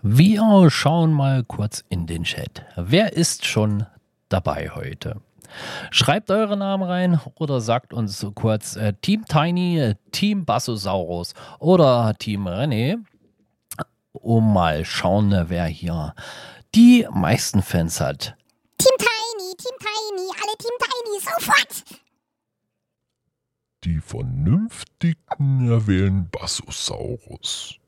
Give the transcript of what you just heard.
Wir schauen mal kurz in den Chat. Wer ist schon dabei heute? Schreibt eure Namen rein oder sagt uns kurz Team Tiny, Team Bassosaurus oder Team René, um mal schauen, wer hier die meisten Fans hat. Team Tiny, alle Team Tiny, sofort! Die Vernünftigen erwählen Bassosaurus.